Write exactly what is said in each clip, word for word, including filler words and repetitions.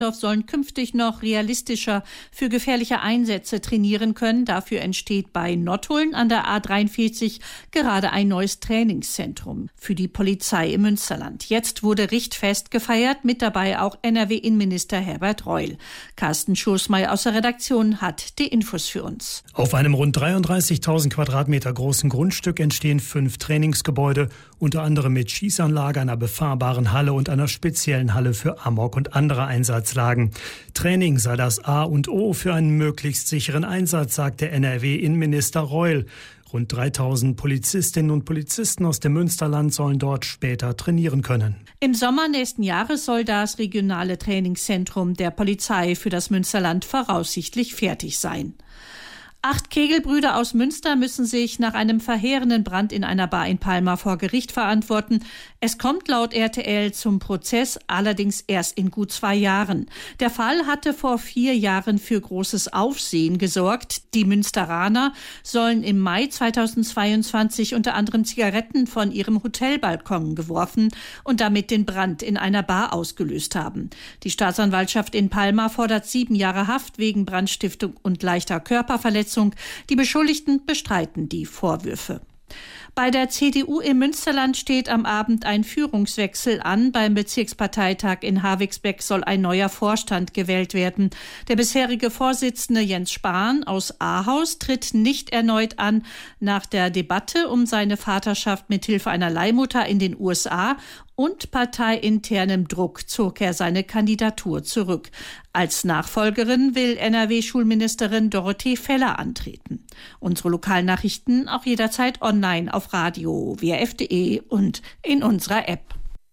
sollen künftig noch realistischer für gefährliche Einsätze trainieren können. Dafür entsteht bei Nottuln an der A dreiundvierzig gerade ein neues Trainingszentrum für die Polizei im Münsterland. Jetzt wurde richtfest gefeiert, mit dabei auch N R W-Innenminister Herbert Reul. Carsten Schoßmeier aus der Redaktion hat die Infos für uns. Auf einem rund dreiunddreißigtausend Quadratmeter großen Grundstück entstehen fünf Trainingsgebäude, unter anderem mit Schießanlage, einer befahrbaren Halle und einer speziellen Halle für Amok und andere Einsatzlagen. Training sei das A und O für einen möglichst sicheren Einsatz, sagte N R W-Innenminister Reul. Rund dreitausend Polizistinnen und Polizisten aus dem Münsterland sollen dort später trainieren können. Im Sommer nächsten Jahres soll das regionale Trainingszentrum der Polizei für das Münsterland voraussichtlich fertig sein. Acht Kegelbrüder aus Münster müssen sich nach einem verheerenden Brand in einer Bar in Palma vor Gericht verantworten. Es kommt laut R T L zum Prozess, allerdings erst in gut zwei Jahren. Der Fall hatte vor vier Jahren für großes Aufsehen gesorgt. Die Münsteraner sollen im Mai zweitausendzweiundzwanzig unter anderem Zigaretten von ihrem Hotelbalkon geworfen und damit den Brand in einer Bar ausgelöst haben. Die Staatsanwaltschaft in Palma fordert sieben Jahre Haft wegen Brandstiftung und leichter Körperverletzung. Die Beschuldigten bestreiten die Vorwürfe. Bei der C D U im Münsterland steht am Abend ein Führungswechsel an. Beim Bezirksparteitag in Havigsbeck soll ein neuer Vorstand gewählt werden. Der bisherige Vorsitzende Jens Spahn aus Ahaus tritt nicht erneut an. Nach der Debatte um seine Vaterschaft mithilfe einer Leihmutter in den U S A und parteiinternem Druck zog er seine Kandidatur zurück. Als Nachfolgerin will N R W-Schulministerin Dorothee Feller antreten. Unsere Lokalnachrichten auch jederzeit online auf Radio W R F punkt de und in unserer App.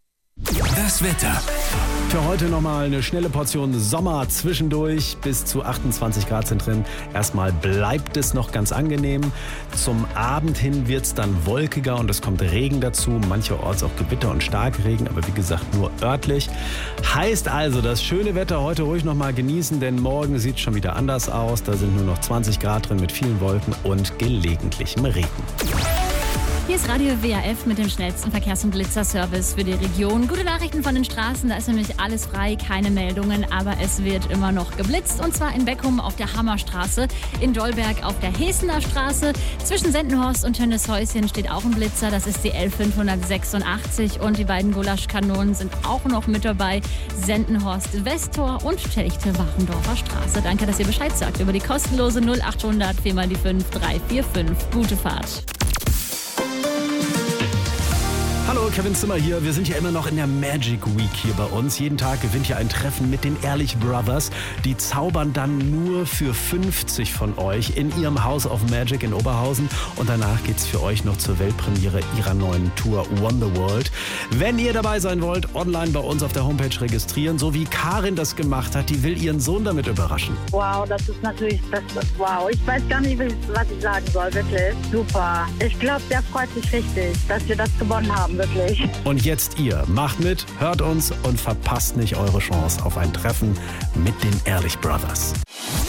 Das Wetter. Für heute nochmal eine schnelle Portion Sommer zwischendurch. Bis zu achtundzwanzig Grad sind drin. Erstmal bleibt es noch ganz angenehm. Zum Abend hin wird es dann wolkiger und es kommt Regen dazu. Mancherorts auch Gewitter und Starkregen, aber wie gesagt nur örtlich. Heißt also, das schöne Wetter heute ruhig nochmal genießen, denn morgen sieht es schon wieder anders aus. Da sind nur noch zwanzig Grad drin mit vielen Wolken und gelegentlichem Regen. Hier ist Radio W R F mit dem schnellsten Verkehrs- und Blitzerservice für die Region. Gute Nachrichten von den Straßen, da ist nämlich alles frei, keine Meldungen, aber es wird immer noch geblitzt. Und zwar in Beckum auf der Hammerstraße, in Dolberg auf der Hesener Straße. Zwischen Sendenhorst und Tönnieshäuschen steht auch ein Blitzer, das ist die L fünfhundertsechsundachtzig. Und die beiden Gulaschkanonen sind auch noch mit dabei, Sendenhorst Westtor und Telchte-Wachendorfer Straße. Danke, dass ihr Bescheid sagt über die kostenlose null achthundert vier mal die fünf drei vier fünf. Gute Fahrt. Hallo, Kevin Zimmer hier. Wir sind ja immer noch in der Magic Week hier bei uns. Jeden Tag gewinnt hier ein Treffen mit den Ehrlich Brothers. Die zaubern dann nur für fünfzig von euch in ihrem House of Magic in Oberhausen. Und danach geht's für euch noch zur Weltpremiere ihrer neuen Tour Wonder World. Wenn ihr dabei sein wollt, online bei uns auf der Homepage registrieren. So wie Karin das gemacht hat. Die will ihren Sohn damit überraschen. Wow, das ist natürlich, das ist, wow. Ich weiß gar nicht, was ich sagen soll. Wirklich super. Ich glaube, der freut sich richtig, dass wir das gewonnen haben. Wirklich. Und jetzt ihr. Macht mit, hört uns und verpasst nicht eure Chance auf ein Treffen mit den Ehrlich Brothers.